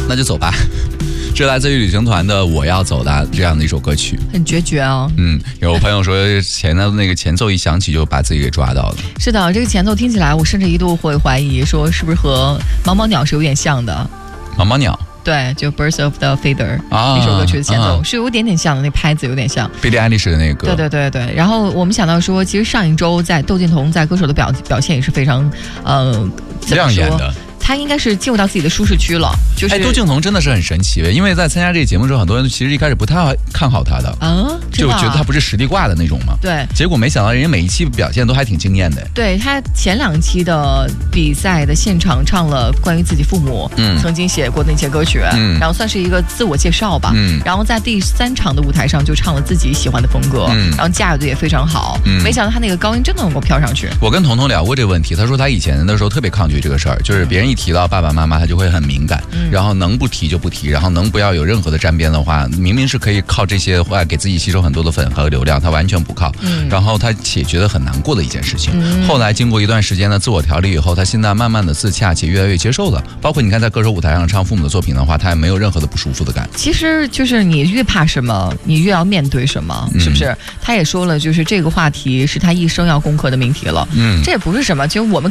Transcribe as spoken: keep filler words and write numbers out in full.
那就走吧。这来自于旅行团的《我要走的》这样的一首歌曲， 很决绝哦。 嗯，有朋友说前的那个前奏一响起就把自己给抓到了。 是的，这个前奏听起来，我甚至一度会怀疑说是不是和《毛毛鸟》是有点像的。 毛毛鸟。 对，就 Birds of the Feather 啊， 一首歌曲的前奏、 啊、 是有点点像的，那拍子有点像。 Billie Eilish 的那个歌。 对对对对。然后我们想到说，其实上一周在窦靖童在歌手的表表现也是非常呃亮眼的。 他应该是进入到自己的舒适区了，就是。 哎，窦靖童真的是很神奇，因为在参加这个节目之后，很多人其实一开始不太看好他的， 啊， 就觉得他不是实力挂的那种嘛。 对。 结果没想到人家每一期表现都还挺惊艳的。 对，他前两期的比赛的现场唱了关于自己父母、嗯、曾经写过的那些歌曲，嗯，然后算是一个自我介绍吧。嗯。然后在第三场的舞台上就唱了自己喜欢的风格，嗯，然后驾驭的也非常好。嗯。没想到他那个高音真的能够飘上去。 我跟彤彤聊过这个问题，他说他以前的时候特别抗拒这个事儿，就是别人一提到爸爸妈妈。他就会很敏感、嗯，然后能不提就不提，然后能不要有任何的沾边的话，明明是可以靠这些话给自己吸收很多的粉和流量，他完全不靠，嗯、然后他且觉得很难过的一件事情。嗯、后来经过一段时间的自我调理以后，他现在慢慢的自洽且越来越接受了。包括你看在歌手舞台上唱父母的作品的话，他也没有任何的不舒服的感。 其实就是你越怕什么，你越要面对什么，是不是？嗯、他也说了，就是这个话题是他一生要攻克的命题了。嗯，这也不是什么，其实我们。